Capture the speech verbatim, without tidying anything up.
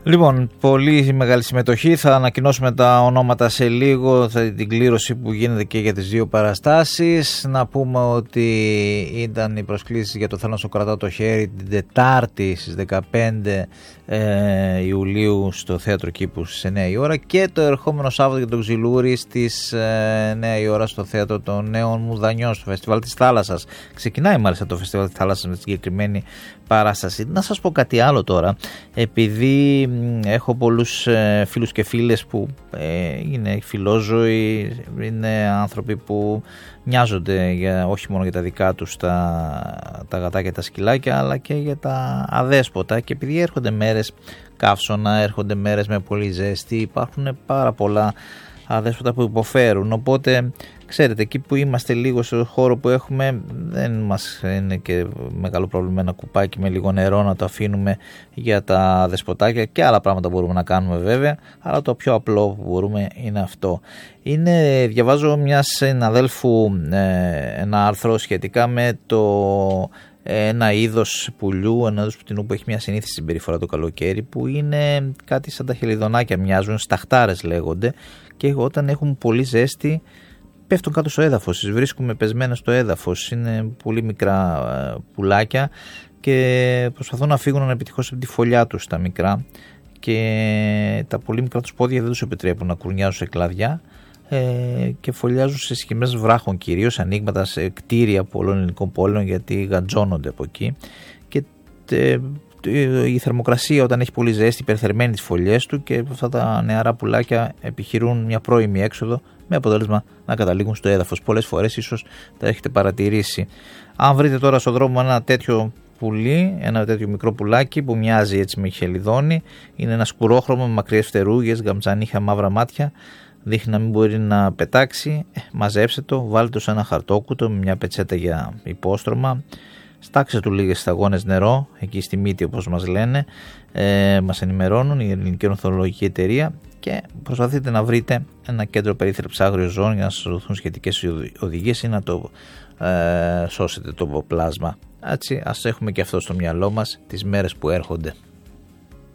Λοιπόν, πολύ μεγάλη συμμετοχή. Θα ανακοινώσουμε τα ονόματα σε λίγο, την κλήρωση που γίνεται και για τις δύο παραστάσεις. Να πούμε ότι ήταν οι προσκλήσεις για το Θέλω να σου κρατάω το χέρι την Τετάρτη στις δεκαπέντε ε, Ιουλίου στο Θέατρο Κήπου στις εννιά η ώρα και το ερχόμενο Σάββατο για τον Ξυλούρη στις ε, εννιά η ώρα στο Θέατρο των Νέων Μουδανιών, στο Φεστιβάλ της Θάλασσας. Ξεκινάει μάλιστα το Φεστιβάλ της Θάλασσας με τη συγκεκριμένη παράσταση. Να σας πω κάτι άλλο τώρα, επειδή έχω πολλούς ε, φίλους και φίλες που ε, είναι φιλόζωοι, είναι άνθρωποι που νοιάζονται για, όχι μόνο για τα δικά τους τα, τα γατάκια και τα σκυλάκια, αλλά και για τα αδέσποτα, και επειδή έρχονται μέρες καύσωνα, έρχονται μέρες με πολύ ζέστη, υπάρχουν πάρα πολλά αδέσποτα που υποφέρουν, οπότε ξέρετε, εκεί που είμαστε λίγο στο χώρο που έχουμε, δεν μας είναι και μεγάλο πρόβλημα ένα κουπάκι με λίγο νερό να το αφήνουμε για τα δεσποτάκια, και άλλα πράγματα μπορούμε να κάνουμε βέβαια, αλλά το πιο απλό που μπορούμε είναι αυτό. Είναι, διαβάζω μια συναδέλφου ε, ένα άρθρο σχετικά με το ένα είδος πουλιού, ένα είδος πτηνού που έχει μια συνήθιση συμπεριφορά το καλοκαίρι, που είναι κάτι σαν τα χελιδονάκια, μοιάζουν, σταχτάρες λέγονται, και όταν έχουν πολύ ζέστη πέφτουν κάτω στο έδαφος, τις βρίσκουμε πεσμένες στο έδαφος, είναι πολύ μικρά πουλάκια και προσπαθούν να φύγουν επιτυχώς από τη φωλιά τους τα μικρά, και τα πολύ μικρά τους πόδια δεν τους επιτρέπουν να κουρνιάζουν σε κλαδιά ε, και φωλιάζουν σε σχημές βράχων, κυρίως ανοίγματα σε κτίρια πολλών ελληνικών πόλεων, γιατί γαντζώνονται από εκεί, και τε, η θερμοκρασία όταν έχει πολύ ζέστη υπερθερμαίνει τις φωλιές του, και αυτά τα νεαρά πουλάκια επιχειρούν μια πρώιμη έξοδο, με αποτέλεσμα να καταλήγουν στο έδαφος. Πολλές φορές ίσως τα έχετε παρατηρήσει. Αν βρείτε τώρα στον δρόμο ένα τέτοιο πουλί, ένα τέτοιο μικρό πουλάκι που μοιάζει έτσι με χελιδόνι, είναι ένα σκουρόχρωμο με μακριές φτερούγες, γαμψανίχια, μαύρα μάτια, δείχνει να μην μπορεί να πετάξει, ε, μαζέψτε το, βάλτε το σε ένα χαρτόκουτο με μια πετσέτα για υπόστρωμα, στάξτε του λίγες σταγόνες νερό, εκεί στη μύτη όπως μας λένε, ε, μας ενημερώνουν η Ελληνική Ορνηθολογική Εταιρεία, και προσπαθείτε να βρείτε ένα κέντρο περίθαλψης άγριων ζώων για να σας δοθούν σχετικές οδηγίες ή να το ε, σώσετε το πλάσμα. Έτσι, ας έχουμε και αυτό στο μυαλό μας τις μέρες που έρχονται.